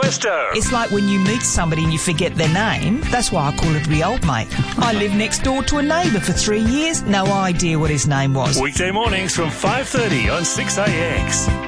Westo. It's like when you meet somebody and you forget their name. That's why I call it the old mate. I lived next door to a neighbour for 3 years. No idea what his name was. Weekday mornings from 5:30 on 6AX.